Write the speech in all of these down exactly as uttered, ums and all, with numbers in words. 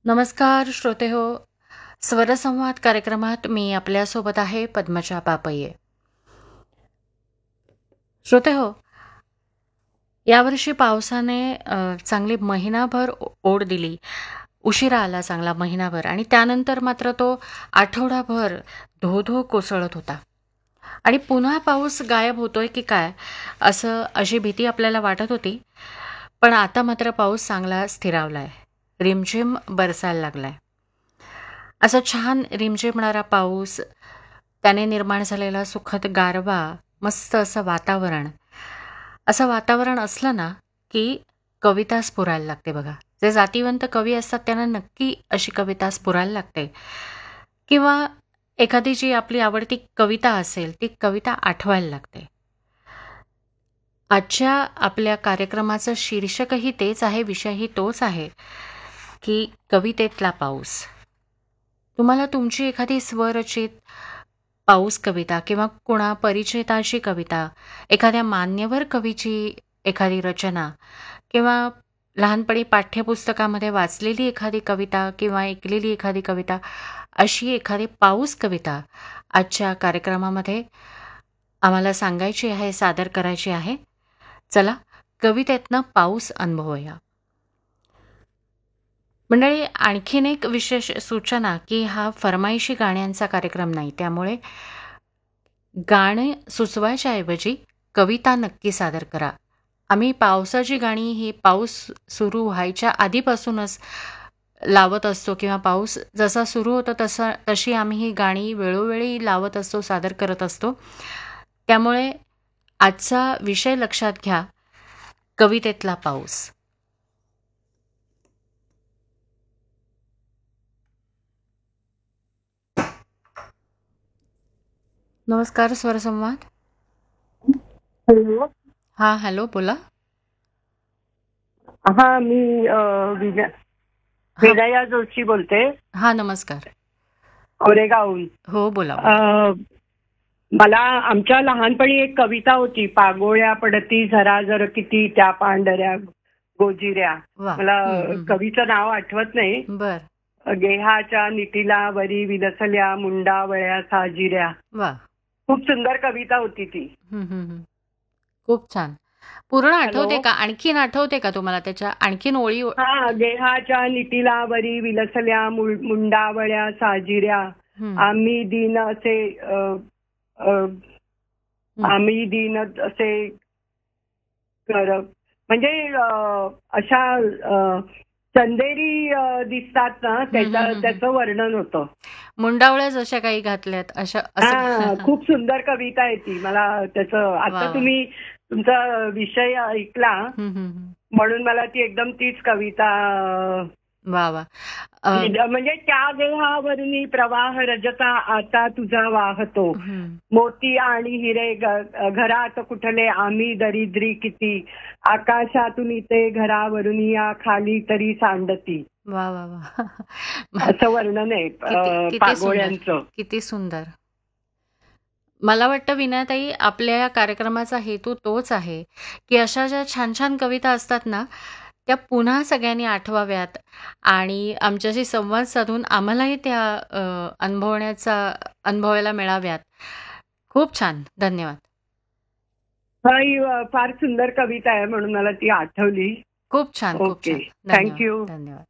नमस्कार श्रोते हो. स्वरसंवाद कार्यक्रमात मी आपल्यासोबत आहे पद्मजा पापये. श्रोते हो, यावर्षी पावसाने अ, चांगली महिनाभर ओ ओढ दिली. उशिरा आला चांगला महिनाभर आणि त्यानंतर मात्र तो आठवडाभर धो-धो कोसळत होता. आणि पुन्हा पाऊस गायब होतोय की काय असं अशी भीती आपल्याला वाटत होती. पण आता मात्र पाऊस चांगला स्थिरावलाय. रिमझिम बरसायला लागलाय. असा छान रिमझिमणारा पाऊस, त्याने निर्माण झालेला सुखद गारवा, मस्त असं वातावरण. असं वातावरण असलं ना, की कविता स्फुरायला लागते बघा. जे जातिवंत कवी असतात त्यांना नक्की अशी कविता स्फुरायला लागते. किंवा एखादी जी आपली आवडती कविता असेल, ती कविता आठवायला लागते. आजच्या आपल्या कार्यक्रमाचं शीर्षकही तेच आहे, विषयही तोच आहे, की कवितेतला पाऊस. तुम्हाला तुमची एखादी स्वरचित पाऊस कविता किंवा कुणा परिचिताची कविता, एखाद्या मान्यवर कवीची एखादी रचना किंवा लहानपणी पाठ्यपुस्तकामध्ये वाचलेली एखादी कविता किंवा ऐकलेली एखादी कविता, अशी एखादी पाऊस कविता आजच्या कार्यक्रमामध्ये आम्हाला सांगायची आहे, सादर करायची आहे. चला, कवितेतनं पाऊस अनुभवूया. मंडळी, आणखीन एक विशेष सूचना, की हा फर्माईशी गाण्यांचा कार्यक्रम नाही. त्यामुळे गाणे सुचवायच्या ऐवजी कविता नक्की सादर करा. आम्ही पावसाची गाणी ही पाऊस सुरू व्हायच्या आधीपासूनच लावत असतो किंवा पाऊस जसा सुरू होतो तसा तशी आम्ही ही गाणी वेळोवेळी लावत असतो, सादर करत असतो. त्यामुळे आजचा विषय लक्षात घ्या, कवितेतला पाऊस. नमस्कार स्वरसंवाद. हॅलो. हां, हॅलो, बोला. हा मी अ, विना हां, विनया जोशी बोलते, हां, नमस्कार. कोरेगावहून. हो, बोला, बोला. अ, मला आमच्या लहानपणी एक कविता होती, पागोळ्या पडती झरा जर किती त्या पांढऱ्या गोजिऱ्या. वाह! मला हं, हं, हं. कवीचं नाव आठवत नाही. बरं. गेहाच्या निटीला वरी विलसल्या मुंडावळ्या साजिऱ्या. वाह! खूप सुंदर कविता होती ती. हं, हं, हं. खूप छान. पूर्ण आठवते हॅलो. का? आणखीन आठवते का तुम्हाला त्याच्या आणखीन ओळी? हा, गेहाच्या निटीला वरी विलसल्या मु- मुंडावळ्या साजिऱ्या. हं, आम्ही दिन असे अ, अ, हं. आम्ही दिन असे कर म्हणजे अ, अशा अ, चंदेरी अ, दिसतात ना, हं, हं, त्याच्या हं, हं. त्याचं वर्णन होतं. मुंडावळ्या जशा काही घातल्यात अशा असं. हा, खूप सुंदर कविता आहे ती. मला त्याचं वाह, आता वाह! तुम्ही तुमचा विषय ऐकला हं, हं, हं. म्हणून मला ती एकदम तीच कविता वाह, वाह! अ, म्हणजे त्या देहावरुनी प्रवाह रजता आता तुझा वाहतो. हं. मोती आणि हिरे ग- घरात कुठले आम्ही दरिद्री किती. आकाशातून इथे घरावरून या खाली तरी सांडती. वाह, वाह, वाह! असं वर्णन आहे किती अ, किती सुंदर, पागोळ्यांचं. किती सुंदर. मला वाटतं विनाताई, आपल्या या कार्यक्रमाचा हेतू तोच आहे, की अशा ज्या छान-छान कविता असतात ना, त्या पुन्हा सगळ्यांनी आठवाव्यात आणि आमच्याशी संवाद साधून आम्हालाही त्या अ, अनुभवण्याचा अनुभवायला मिळाव्यात. खूप छान. धन्यवाद. हा, ही अ, फार सुंदर कविता आहे म्हणून मला ती आठवली. खूप छान, खूप ओके, छान. धन्यवाद, थँक्यू. धन्यवाद.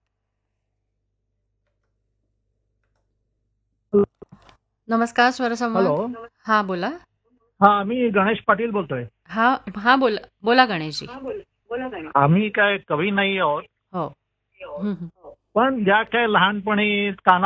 नमस्कार हॅलो. स्वरसंवाद. हां, बोला. हा, मी गणेश पाटील बोलतोय. हां, हां, बोला. बोला गणेशजी. आम्ही काय कवी नाही आहोत, हो. हं, हं. पण ज्या काय लहानपणी काना